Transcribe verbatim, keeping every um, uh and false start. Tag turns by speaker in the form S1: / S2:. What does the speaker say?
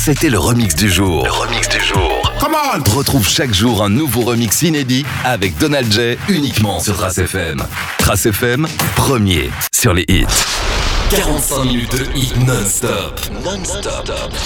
S1: c'était le remix du jour. Le remix du jour.
S2: Come on!
S1: Retrouve chaque jour un nouveau remix inédit avec Donald J uniquement sur Trace F M. Trace F M, premier sur les hits. quarante-cinq minutes de hits non-stop. Non-stop.